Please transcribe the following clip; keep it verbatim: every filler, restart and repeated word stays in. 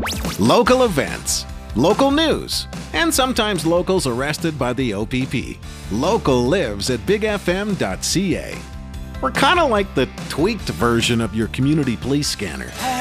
Local events, local news, and sometimes locals arrested by the O P P. Local lives at big f m dot c a. We're kind of like the tweaked version of your community police scanner.